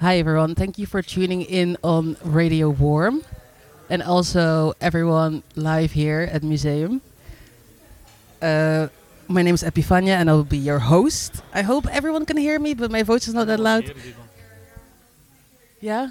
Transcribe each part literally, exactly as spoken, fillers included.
Hi, everyone. Thank you for tuning in on Radio Warm and also everyone live here at Museum. Uh, my name is Epifania and I will be your host. I hope everyone can hear me, but my voice is not that loud. Yeah?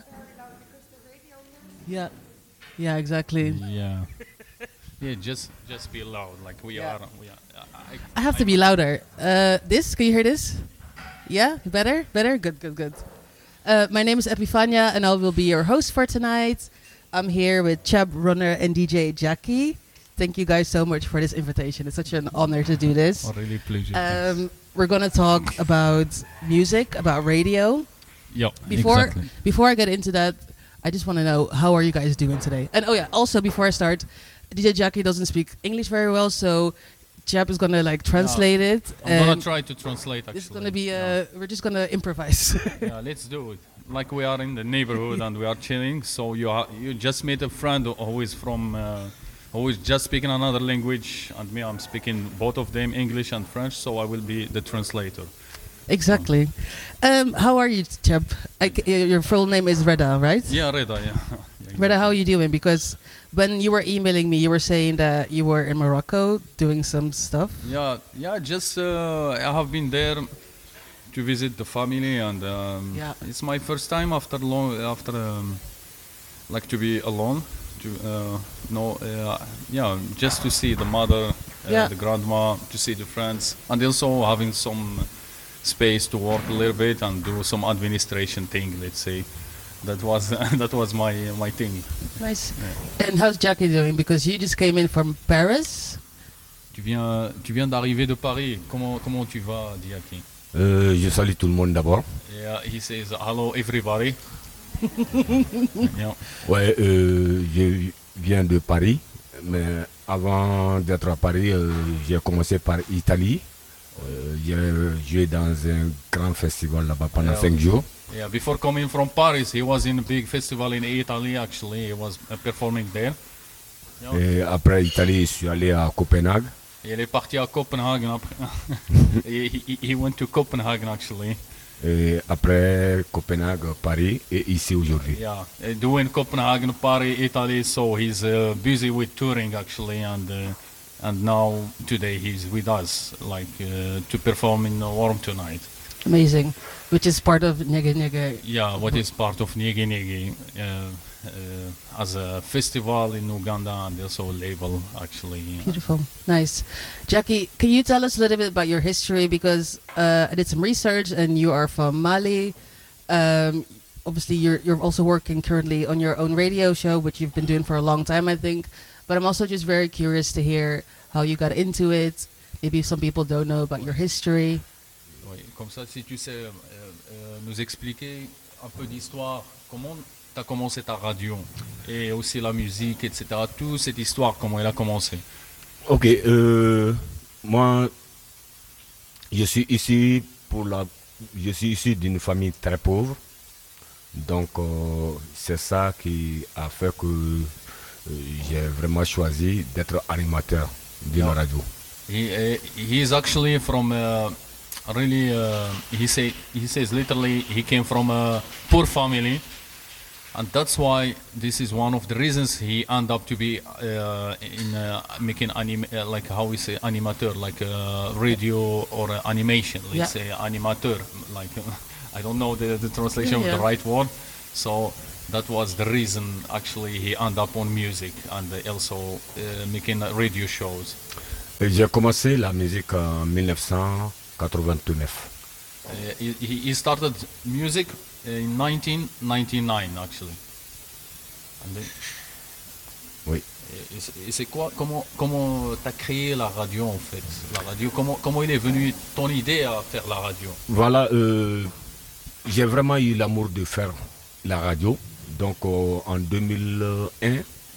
Yeah. Yeah, exactly. Yeah. Yeah, just just be loud, like we Yeah. are. We are I, I have to be louder. Uh, this, can you hear this? Yeah? Better? Better? Good, good, good. Uh, my name is Epifania and I will be your host for tonight. I'm here with Chab, Runner, and D J Jackie. Thank you guys so much for this invitation. It's such an honor to do this. Oh, really pleasure. Um, we're going to talk about music, about radio. Yeah, Before exactly. before I get into that, I just want to know, how are you guys doing today? And oh yeah, also before I start, D J Jackie doesn't speak English very well, so Chab is gonna like translate it. I'm gonna and try to translate. Actually, This is gonna be yeah. uh, we're just gonna improvise. Yeah, let's do it. Like we are in the neighborhood and we are chilling. So you are, you just meet a friend who is from uh, who is just speaking another language, and me, I'm speaking both of them, English and French. So I will be the translator. Exactly. Um, how are you, Chab? I c- uh, your full name is Reda, right? Yeah, Reda. Yeah. Yeah, Reda, how are you doing? Because when you were emailing me, you were saying that you were in Morocco doing some stuff. Yeah, yeah. Just uh, I have been there to visit the family, and um, Yeah. it's my first time after long after um, like to be alone. To uh, no, uh, yeah, just to see the mother, uh, Yeah. the grandma, to see the friends, and also having some space to work a little bit and do some administration thing. Let's say that was that was my my thing. Nice. And how's Jackie doing? Because you just came in from Paris. Tu viens, tu viens d'arriver de Paris. Comment comment tu vas, Diaki? Euh, je salue tout le monde d'abord. Yeah, he says hello everybody. Yeah. Ouais, euh, je viens de Paris, mais avant d'être à Paris, euh, j'ai commencé par Italie. Euh, j'ai joué dans un grand festival là-bas pendant Yeah. cinq jours. Yeah, before coming from Paris, he was in a big festival in Italy. Actually, he was uh, performing there. Yeah. Et après Italie, je suis allé à Copenhague. Il est parti à Copenhagen. après. he, he, he went to Copenhagen actually. Et après Copenhague, Paris et ici aujourd'hui. Yeah, uh, doing Copenhagen, Paris, Italy. So he's uh, busy with touring actually, and uh, and now today he's with us, like uh, to perform in uh, Warm tonight. Amazing. Which is part of Nege Nege. Yeah, what is part of Nyege Nyege uh, uh, as a festival in Uganda and also a label actually. yeah. Beautiful. Nice. Jackie, can you tell us a little bit about your history? Because uh, I did some research and you are from Mali. Um, obviously, you're, you're also working currently on your own radio show, which you've been doing for a long time, I think. But I'm also just very curious to hear how you got into it. Maybe some people don't know about your history. Oui, comme ça, si tu sais euh, euh, nous expliquer un peu d'histoire, comment tu as commencé ta radio et aussi la musique, et cetera. Toute cette histoire, comment elle a commencé. Ok, euh, moi, je suis ici pour la, je suis issu d'une famille très pauvre, donc euh, c'est ça qui a fait que euh, j'ai vraiment choisi d'être animateur d'une Yeah. radio. He, uh, he is actually from uh, really, uh, he, say, he says literally he came from a poor family. And that's why this is one of the reasons he ended up to be uh, in uh, making anim uh, like how we say animateur, like uh, radio or uh, animation. Let's Yeah. say animateur. Like I don't know the, the translation Yeah, of the yeah. right word. So that was the reason actually he ended up on music and uh, also uh, making uh, radio shows. Et j'ai commencé la musique en mille neuf cent quatre-vingt-neuf. Uh, he, he he started music in nineteen ninety-nine actually. And then- Oui. Et c'est- et c'est quoi, comment, comment t'as créé la radio en fait, la radio, comment, comment il est venu ton idée à faire la radio? Voilà, euh, j'ai vraiment eu l'amour de faire la radio. Donc euh, en deux mille un,